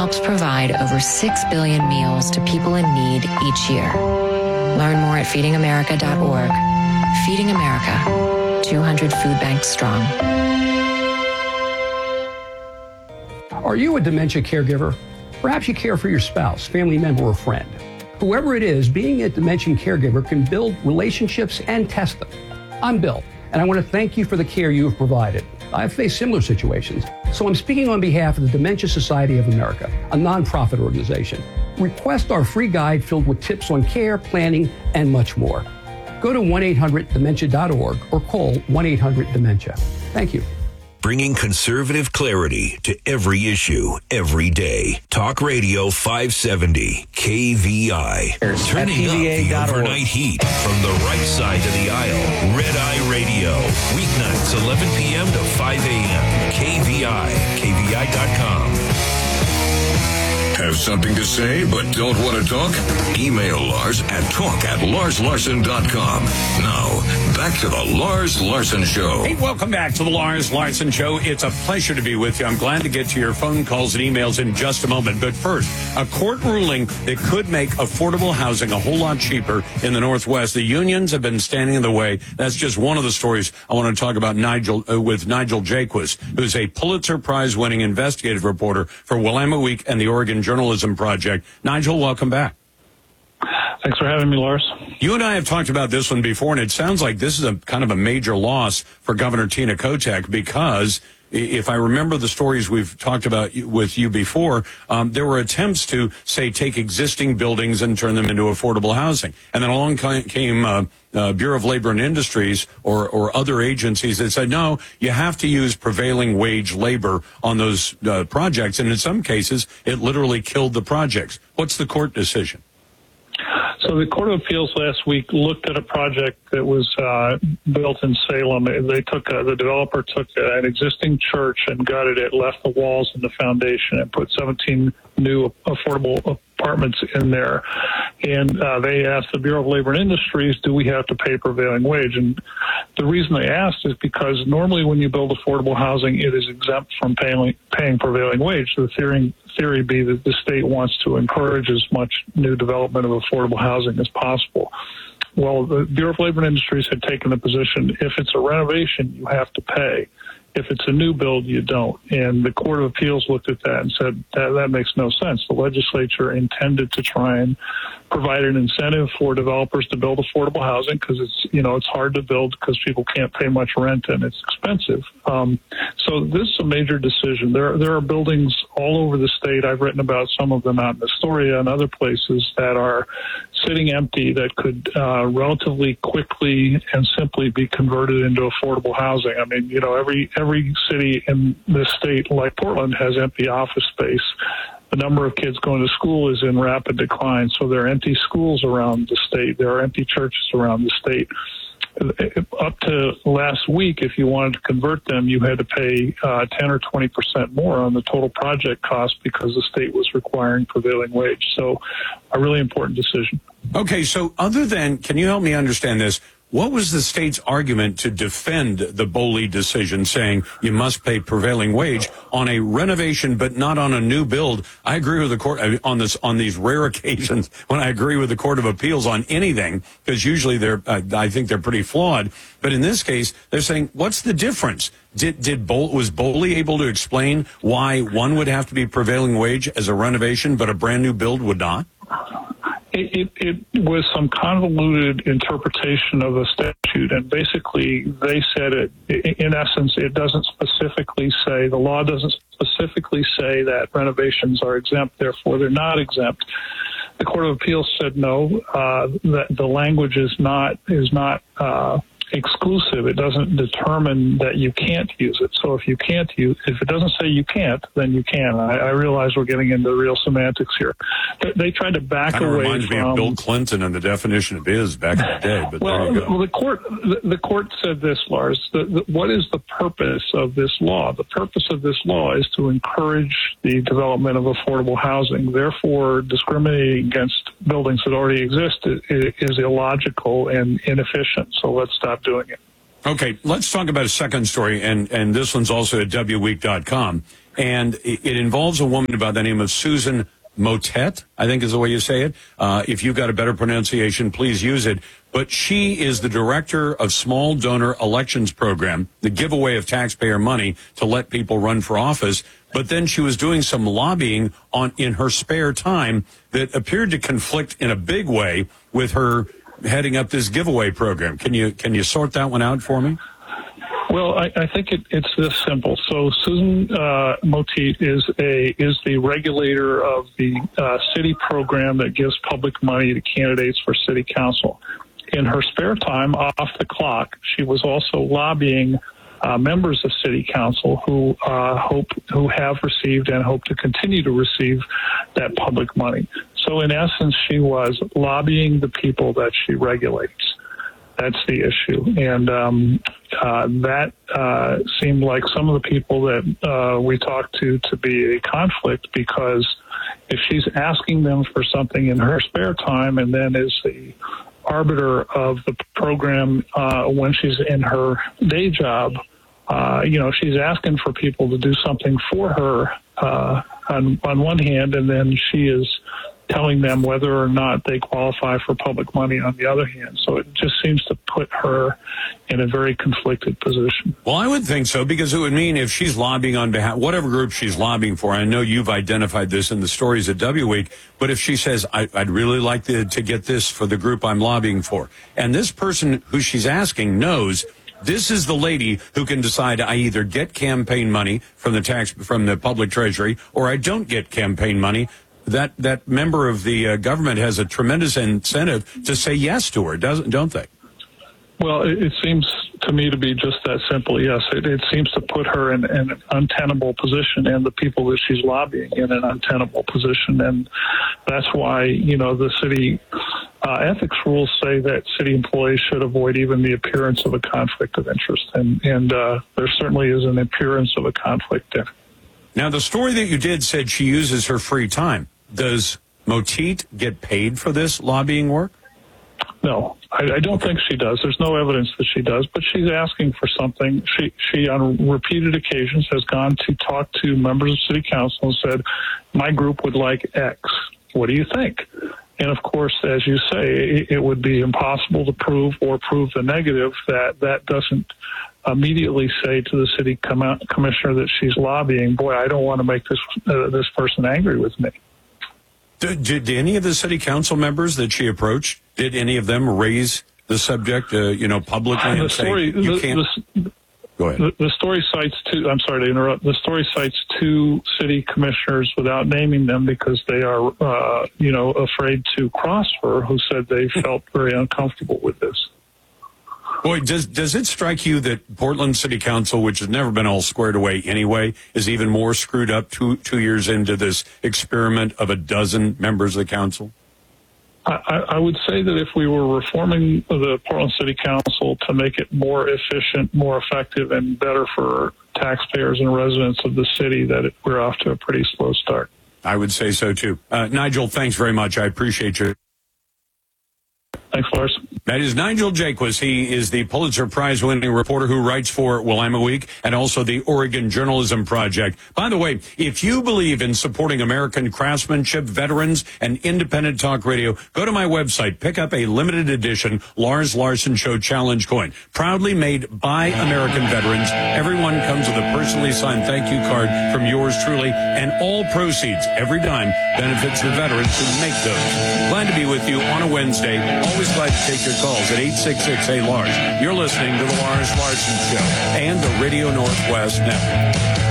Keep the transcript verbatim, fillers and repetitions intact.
helps provide over six billion meals to people in need each year. Learn more at feeding america dot org. Feeding America, two hundred food banks strong. Are you a dementia caregiver? Perhaps you care for your spouse, family member, or friend. Whoever it is, being a dementia caregiver can build relationships and test them. I'm Bill, and I want to thank you for the care you have provided. I've faced similar situations, so I'm speaking on behalf of the Dementia Society of America, a nonprofit organization. Request our free guide filled with tips on care, planning, and much more. Go to one eight hundred dementia dot org or call one eight hundred dementia. Thank you. Bringing conservative clarity to every issue, every day. Talk Radio five seventy, K V I. Turning up the overnight heat from the right side of the aisle. Red Eye Radio. Weeknights, eleven p.m. to five a.m. K V I, K V I dot com. Have something to say but don't want to talk? Email Lars at talk at lars larson dot com. Now, back to the Lars Larson Show. Hey, welcome back to the Lars Larson Show. It's a pleasure to be with you. I'm glad to get to your phone calls and emails in just a moment. But first, a court ruling that could make affordable housing a whole lot cheaper in the Northwest. The unions have been standing in the way. That's just one of the stories I want to talk about Nigel uh, with Nigel Jaquiss, who's a Pulitzer Prize-winning investigative reporter for Willamette Week and the Oregon Journalism Project. Nigel, welcome back. Thanks for having me, Lars. You and I have talked about this one before, and it sounds like this is a kind of a major loss for Governor Tina Kotek because if I remember the stories we've talked about with you before, um, there were attempts to, say, take existing buildings and turn them into affordable housing. And then along came uh, uh, Bureau of Labor and Industries or, or other agencies that said, no, you have to use prevailing wage labor on those uh, projects. And in some cases, it literally killed the projects. What's the court decision? So the Court of Appeals last week looked at a project that was uh, built in Salem. They took uh, the developer took an existing church and gutted it, left the walls and the foundation, and put seventeen new affordable apartments in there. And uh, they asked the Bureau of Labor and Industries, do we have to pay prevailing wage? And the reason they asked is because normally when you build affordable housing, it is exempt from paying, paying prevailing wage. The theory, theory be that the state wants to encourage as much new development of affordable housing as possible. Well, the Bureau of Labor and Industries had taken the position, if it's a renovation, you have to pay. If it's a new build, you don't. And the Court of Appeals looked at that and said that, that makes no sense. The legislature intended to try and provide an incentive for developers to build affordable housing because it's, you know, it's hard to build because people can't pay much rent and it's expensive. Um, so this is a major decision. There, there are buildings all over the state. I've written about some of them out in Astoria and other places that are sitting empty that could uh, relatively quickly and simply be converted into affordable housing. I mean, you know, every every city in this state, like Portland, has empty office space. The number of kids going to school is in rapid decline, so there are empty schools around the state. There are empty churches around the state. Up to last week, if you wanted to convert them, you had to pay uh, ten or twenty percent more on the total project cost because the state was requiring prevailing wage. So a really important decision. Okay, so other than, can you help me understand this? What was the state's argument to defend the Boley decision saying you must pay prevailing wage on a renovation but not on a new build? I agree with the court on this on these rare occasions when I agree with the Court of Appeals on anything because usually they're uh, I think they're pretty flawed. But in this case, they're saying what's the difference? Did did Bol- was Boley able to explain why one would have to be prevailing wage as a renovation but a brand new build would not? It, it, it was some convoluted interpretation of the statute, and basically they said it, in essence, it doesn't specifically say, the law doesn't specifically say that renovations are exempt, therefore they're not exempt. The Court of Appeals said no, uh, that the language is not, is not, uh, exclusive. It doesn't determine that you can't use it. So if you can't use, if it doesn't say you can't, then you can. I, I realize we're getting into real semantics here. They, they tried to back kind of away reminds from. me of Bill Clinton and the definition of is back in the day. But well, there you go. Well, the court, the, the court said this, Lars. The, the, what is the purpose of this law? The purpose of this law is to encourage the development of affordable housing. Therefore, discriminating against buildings that already exist is, is illogical and inefficient. So let's stop doing it. Okay, let's talk about a second story, and, and this one's also at W week dot com. and it, it involves a woman by the name of Susan Motet, I think is the way you say it. Uh, if you've got a better pronunciation, please use it. But she is the director of Small Donor Elections Program, the giveaway of taxpayer money to let people run for office. But then she was doing some lobbying on in her spare time that appeared to conflict in a big way with her heading up this giveaway program. Can you can you sort that one out for me? Well, I, I think it, it's this simple. So Susan uh, Motet is a is the regulator of the uh, city program that gives public money to candidates for city council. In her spare time, off the clock, she was also lobbying uh, members of city council who uh, hope who have received and hope to continue to receive that public money. So in essence, she was lobbying the people that she regulates. That's the issue. And um, uh, that uh, seemed like some of the people that uh, we talked to to be a conflict, because if she's asking them for something in her spare time and then is the arbiter of the program uh, when she's in her day job, uh, you know, she's asking for people to do something for her uh, on, on one hand, and then she is telling them whether or not they qualify for public money on the other hand. So it just seems to put her in a very conflicted position. Well, I would think so, because it would mean if she's lobbying on behalf, whatever group she's lobbying for, I know you've identified this in the stories at W Week, but if she says, I, I'd really like to, to get this for the group I'm lobbying for, and this person who she's asking knows this is the lady who can decide I either get campaign money from the tax, from the public treasury, or I don't get campaign money, that that member of the uh, government has a tremendous incentive to say yes to her, doesn't don't they? Well, it, it seems to me to be just that simple. Yes, it, it seems to put her in, in an untenable position, and the people that she's lobbying in an untenable position, and that's why, you know, the city uh, ethics rules say that city employees should avoid even the appearance of a conflict of interest, and and uh, there certainly is an appearance of a conflict there. Now, the story that you did said she uses her free time. Does Motet get paid for this lobbying work? No, I, I don't okay. think she does. There's no evidence that she does, but she's asking for something. She, she on repeated occasions has gone to talk to members of city council and said, my group would like X. What do you think? And of course, as you say, it, it would be impossible to prove or prove the negative. That that doesn't immediately say to the city com- commissioner that she's lobbying, boy, I don't want to make this uh, this person angry with me. Did, did any of the city council members that she approached, did any of them raise the subject, uh, you know, publicly and the story, say, you the, can't? The, Go ahead. The, the story cites two, I'm sorry to interrupt, the story cites two city commissioners without naming them because they are, uh, you know, afraid to cross her, who said they felt very uncomfortable with this. Boy, does does it strike you that Portland City Council, which has never been all squared away anyway, is even more screwed up two two years into this experiment of a dozen members of the council? I, I would say that if we were reforming the Portland City Council to make it more efficient, more effective, and better for taxpayers and residents of the city, that it, we're off to a pretty slow start. I would say so, too. Uh, Nigel, thanks very much. I appreciate you. Thanks, Lars. That is Nigel Jaquiss. He is the Pulitzer Prize-winning reporter who writes for Willamette Week and also the Oregon Journalism Project. By the way, if you believe in supporting American craftsmanship, veterans, and independent talk radio, go to my website, pick up a limited edition Lars Larson Show Challenge coin. Proudly made by American veterans. Everyone comes with a personally signed thank you card from yours truly, and all proceeds, every dime, benefits the veterans who make those. Glad to be with you on a Wednesday. Always glad to take your calls at eight six six, A Lars. You're listening to the Lars Larson Show and the Radio Northwest Network.